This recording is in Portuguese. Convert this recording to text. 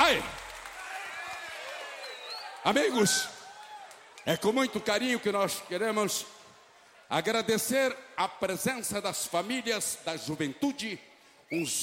Ai! Amigos, é com muito carinho que nós queremos agradecer a presença das famílias, da juventude,